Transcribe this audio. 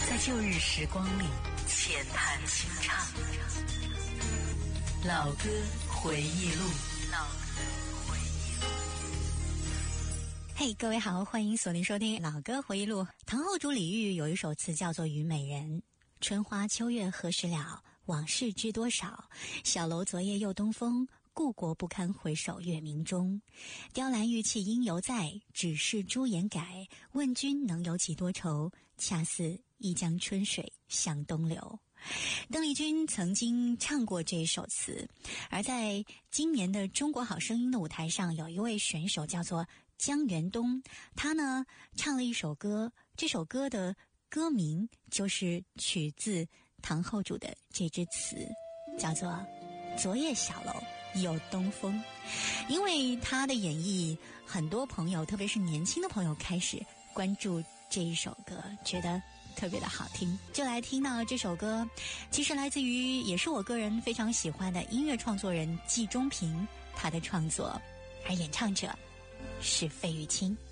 在旧日时光里浅谈清唱，老歌回忆录。 嘿，各位好，欢迎锁定收听老歌回忆录。唐后主李煜有一首词叫做《虞美人》，春花秋月何时了，往事知多少。小楼昨夜又东风，故国不堪回首月明中。雕栏玉砌应犹在，只是朱颜改。问君能有几多愁，恰似一江春水向东流。邓丽君曾经唱过这一首词，而在今年的中国好声音的舞台上，有一位选手叫做江源东，他呢唱了一首歌，这首歌的歌名就是取自唐后主的这支词，叫做《昨夜小楼又东风》。因为他的演绎，很多朋友特别是年轻的朋友开始关注这一首歌，觉得特别的好听，就来听到这首歌。其实来自于也是我个人非常喜欢的音乐创作人季中平他的创作，而演唱者是费玉清。